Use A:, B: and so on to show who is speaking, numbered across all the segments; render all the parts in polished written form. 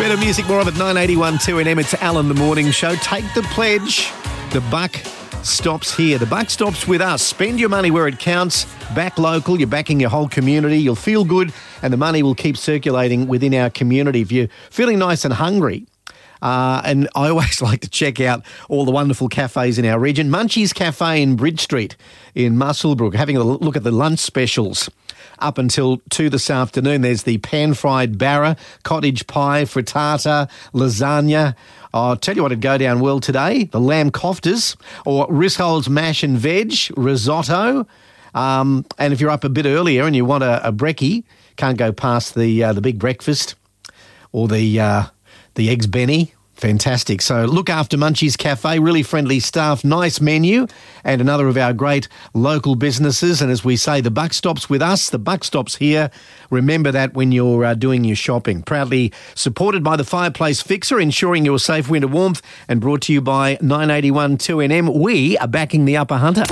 A: Better music, more of it, 981 2NM. It's Alan, the morning show. Take the pledge. The buck stops here. The buck stops with us. Spend your money where it counts. Back local. You're backing your whole community. You'll feel good and the money will keep circulating within our community. If you're feeling nice and hungry, and I always like to check out all the wonderful cafes in our region. Munchie's Cafe in Bridge Street in Muswellbrook, having a look at the lunch specials. Up until 2 this afternoon, there's the pan-fried barra, cottage pie, frittata, lasagna. I'll tell you what would go down well today, the lamb koftas, or Rishol's mash and veg, risotto. And if you're up a bit earlier and you want a brekkie, can't go past the big breakfast or the eggs Benny. Fantastic. So look after Munchie's Cafe, really friendly staff, nice menu, and another of our great local businesses. And as we say, the buck stops with us, the buck stops here. Remember that when you're doing your shopping. Proudly supported by the Fireplace Fixer, ensuring your safe winter warmth, and brought to you by 981 2NM. We are backing the Upper Hunter.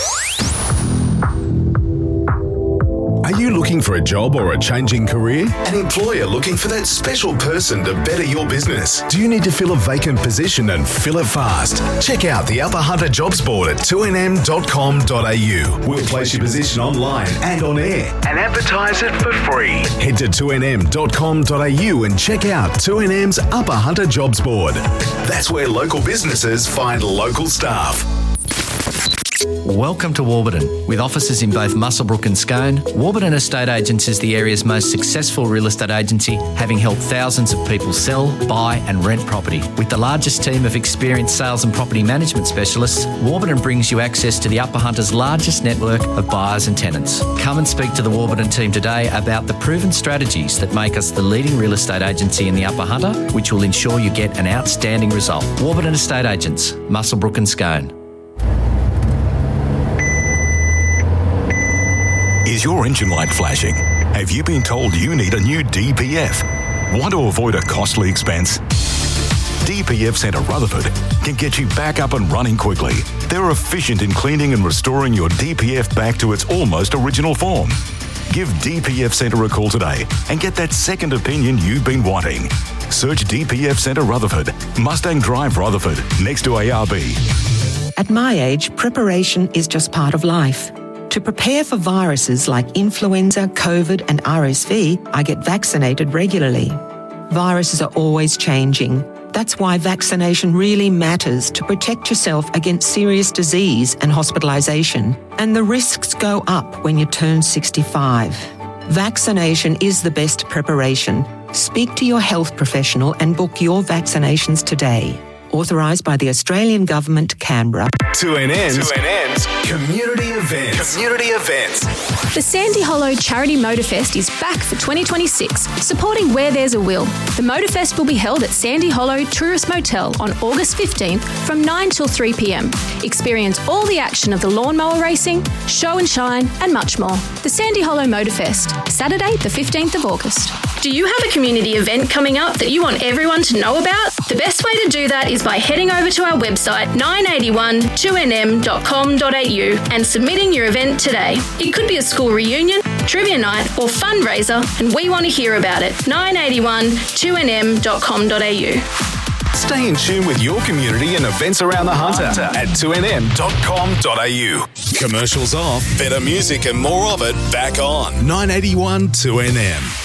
B: Are you looking for a job or a changing career? An employer looking for that special person to better your business? Do you need to fill a vacant position and fill it fast? Check out the Upper Hunter Jobs Board at 2nm.com.au. We'll place your position online and on air and advertise it for free. Head to 2nm.com.au and check out 2NM's Upper Hunter Jobs Board. That's where local businesses find local staff.
C: Welcome to Warburton. With offices in both Muswellbrook and Scone, Warburton Estate Agents is the area's most successful real estate agency, having helped thousands of people sell, buy and rent property. With the largest team of experienced sales and property management specialists, Warburton brings you access to the Upper Hunter's largest network of buyers and tenants. Come and speak to the Warburton team today about the proven strategies that make us the leading real estate agency in the Upper Hunter, which will ensure you get an outstanding result. Warburton Estate Agents, Muswellbrook and Scone.
D: Is your engine light flashing? Have you been told you need a new DPF? Want to avoid a costly expense? DPF Centre Rutherford can get you back up and running quickly. They're efficient in cleaning and restoring your DPF back to its almost original form. Give DPF Centre a call today and get that second opinion you've been wanting. Search DPF Centre Rutherford, Mustang Drive Rutherford, next to ARB.
E: At my age, preparation is just part of life. To prepare for viruses like influenza, COVID and RSV, I get vaccinated regularly. Viruses are always changing. That's why vaccination really matters to protect yourself against serious disease and hospitalisation. And the risks go up when you turn 65. Vaccination is the best preparation. Speak to your health professional and book your vaccinations today. Authorised by the Australian Government, Canberra.
B: 2NM's Community Events.
F: The Sandy Hollow Charity Motorfest is back for 2026, supporting Where There's a Will. The Motorfest will be held at Sandy Hollow Tourist Motel on August 15th from 9 till 3 p.m. Experience all the action of the lawnmower racing, show and shine, and much more. The Sandy Hollow Motorfest, Saturday the 15th of August.
G: Do you have a community event coming up that you want everyone to know about? The best way to do that is by heading over to our website 9812nm.com.au and submitting your event today. It could be a school reunion, trivia night or fundraiser, and we want to hear about it. 9812nm.com.au.
B: Stay in tune with your community and events around the Hunter at 2nm.com.au. Commercials off, better music and more of it back on 981 2NM.